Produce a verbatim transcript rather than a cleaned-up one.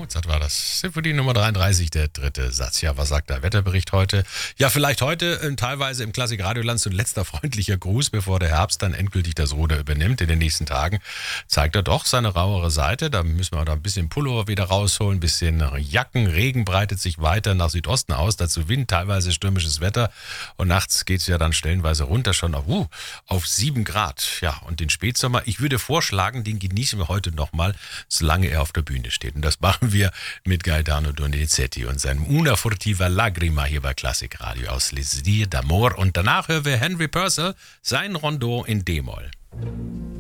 Mozart war das. Symphonie Nummer dreiunddreißig, der dritte Satz. Ja, was sagt der Wetterbericht heute? Ja, vielleicht heute äh, teilweise im Klassik-Radioland so ein letzter freundlicher Gruß, bevor der Herbst dann endgültig das Ruder übernimmt. In den nächsten Tagen zeigt er doch seine rauere Seite. Da müssen wir da ein bisschen Pullover wieder rausholen, ein bisschen Jacken. Regen breitet sich weiter nach Südosten aus. Dazu Wind, teilweise stürmisches Wetter. Und nachts geht es ja dann stellenweise runter schon auf, uh, auf sieben Grad. Ja, und den Spätsommer, ich würde vorschlagen, den genießen wir heute nochmal, solange er auf der Bühne steht. Und das machen wir mit Gaetano Donizetti und seinem Una furtiva lagrima hier bei Klassik Radio aus Les Dires d'Amour. Und danach hören wir Henry Purcell, sein Rondo in D-Moll.